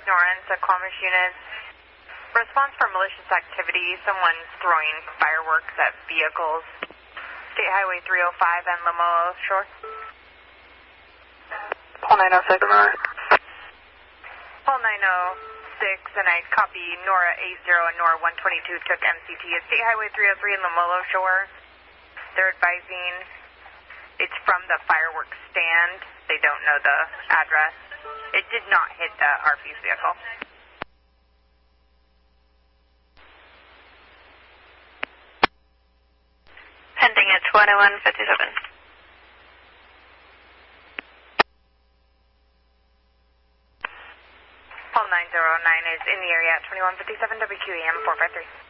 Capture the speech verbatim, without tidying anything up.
Norris, Aquamish units. Response for malicious activity, someone throwing fireworks at vehicles. State Highway three oh five and Lamoille Shore. Paul nine oh six. Paul nine oh six, and I copy Nora eight zero and Nora one twenty-two took M C T at State Highway three oh three and Lamoille Shore. They're advising it's from the fireworks stand. They don't know the address. It did not hit the R P's vehicle. Pending at twenty-one fifty-seven. Paul nine oh nine is in the area at twenty-one fifty-seven W Q E M four five three.